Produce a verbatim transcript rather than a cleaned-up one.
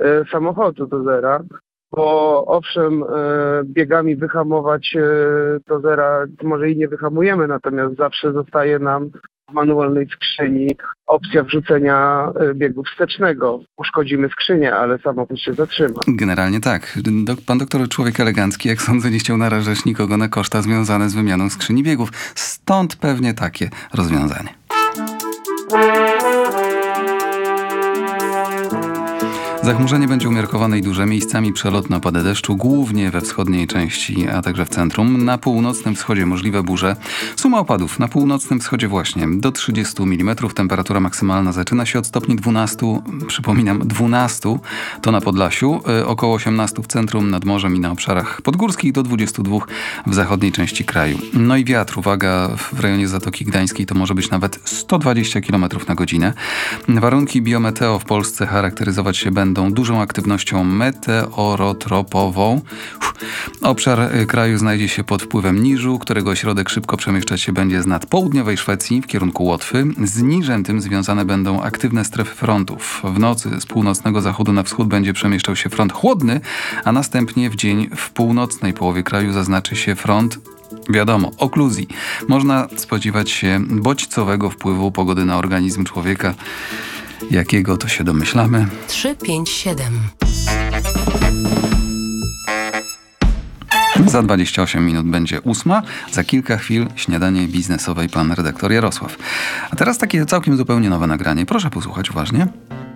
e, samochodu do zera, bo owszem, e, biegami wyhamować e, do zera może i nie wyhamujemy, natomiast zawsze zostaje nam w manualnej skrzyni opcja wrzucenia e, biegu wstecznego. Uszkodzimy skrzynię, ale samochód się zatrzyma. Generalnie tak. Do, pan doktor człowiek elegancki, jak sądzę, nie chciał narażać nikogo na koszta związane z wymianą skrzyni biegów. Stąd pewnie takie rozwiązanie. Zachmurzenie będzie umiarkowane i duże, miejscami przelotne opady deszczu, głównie we wschodniej części, a także w centrum. Na północnym wschodzie możliwe burze. Suma opadów na północnym wschodzie właśnie do trzydziestu milimetrów. Temperatura maksymalna zaczyna się od stopni dwunastu, przypominam dwunastu, to na Podlasiu, około osiemnastu w centrum, nad morzem i na obszarach podgórskich, do dwudziestu dwóch w zachodniej części kraju. No i wiatr, uwaga, w rejonie Zatoki Gdańskiej to może być nawet sto dwadzieścia kilometrów na godzinę. Warunki biometeo w Polsce charakteryzować się będą dużą aktywnością meteorotropową. Obszar kraju znajdzie się pod wpływem niżu, którego ośrodek szybko przemieszczać się będzie z nad południowej Szwecji w kierunku Łotwy. Z niżem tym związane będą aktywne strefy frontów. W nocy z północnego zachodu na wschód będzie przemieszczał się front chłodny, a następnie w dzień w północnej połowie kraju zaznaczy się front, wiadomo, okluzji. Można spodziewać się bodźcowego wpływu pogody na organizm człowieka. Jakiego to się domyślamy? trzy pięć siedem. Za dwadzieścia osiem minut będzie ósma. Za kilka chwil śniadanie biznesowe i pan redaktor Jarosław. A teraz takie całkiem zupełnie nowe nagranie. Proszę posłuchać uważnie.